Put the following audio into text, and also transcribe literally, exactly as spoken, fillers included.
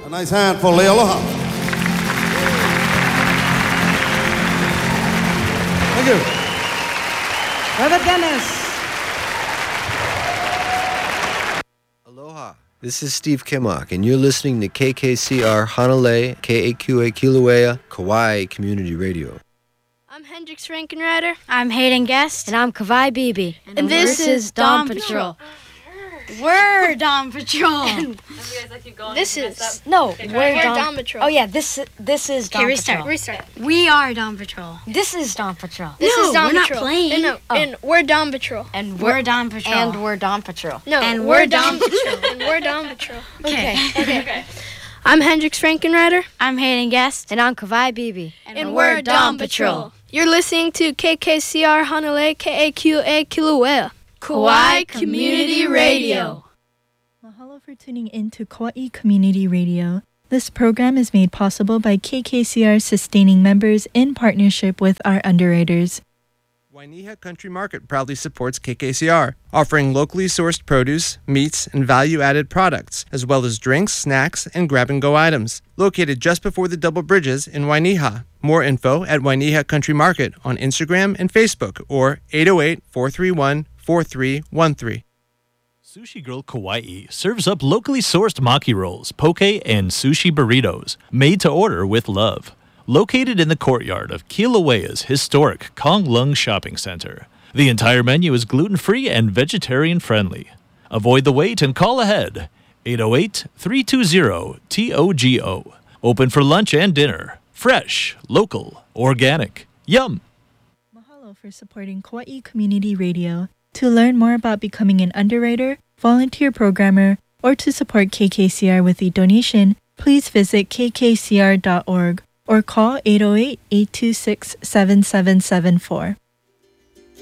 A nice hand for Lealoha. Thank you. Brother Dennis. Aloha. This is Steve Kimmock, and you're listening to K K C R Hanalei, K A Q A Kilauea, Kauai Community Radio. I'm Hendrix Frankenrider. I'm Hayden Guest. And I'm Kawai Beebe. And, and this, this is Dawn Patrol. Patrol. We're Dawn Patrol. This is no, okay, we're, we're Dawn, Dawn Patrol. Oh yeah, this this is Dawn okay, restart, Patrol. Restart. We are Dawn Patrol. This is Dawn Patrol. This no, is Dawn we're Patrol. not playing. No, no, oh. and we're Dawn Patrol. And we're, we're Dawn Patrol. And we're Dawn Patrol. No, and we're we're Dawn Dawn Patrol. And we're Dawn Patrol. Okay. Okay. okay. okay. I'm Hendrix Frankenrider. I'm Hayden Guest. And I'm Kawai Beebe. And, and we're, we're Dawn Patrol. Patrol. You're listening to K K C R Hanalei, K A Q A Kilauea, Kauai Community Radio. Mahalo for tuning in to Kauai Community Radio. This program is made possible by K K C R sustaining members in partnership with our underwriters. Wainiha Country Market proudly supports K K C R, offering locally sourced produce, meats, and value-added products, as well as drinks, snacks, and grab-and-go items. Located just before the Double Bridges in Wainiha. More info at Wainiha Country Market on Instagram and Facebook, or eight oh eight, four three one, four three one three. Sushi Girl Kauai serves up locally sourced maki rolls, poke, and sushi burritos, made to order with love. Located in the courtyard of Kilauea's historic Kong Lung Shopping Center. The entire menu is gluten-free and vegetarian-friendly. Avoid the wait and call ahead. eight oh eight, three two zero, T O G O. Open for lunch and dinner. Fresh, local, organic. Yum! Mahalo for supporting Kauai Community Radio. To learn more about becoming an underwriter, volunteer programmer, or to support K K C R with a donation, please visit k k c r dot org or call eight oh eight, eight two six, seven seven seven four.